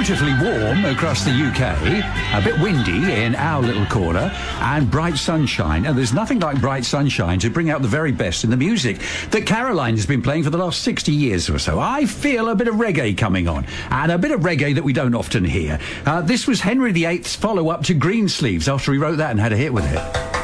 beautifully warm across the UK, a bit windy in our little corner, and bright sunshine. And there's nothing like bright sunshine to bring out the very best in the music that Caroline has been playing for the last 60 years or so. I feel a bit of reggae coming on, and a bit of reggae that we don't often hear. This was Henry VIII's follow-up to Greensleeves after he wrote that and had a hit with it.